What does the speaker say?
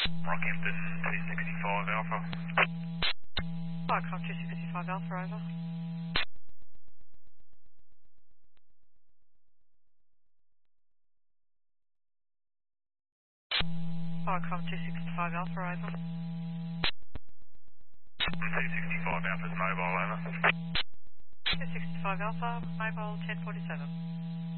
Rockhampton 265 Alpha. Firecraft 265 Alpha, over. Firecraft 265 Alpha, over. 265 Alpha's mobile, over. 265 Alpha, mobile 1047.